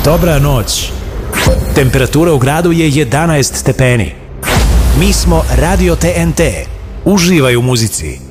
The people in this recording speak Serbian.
Dobra noć. Temperatura u gradu je 11 stepeni. Mi smo Radio TNT. Uživaj u muzici.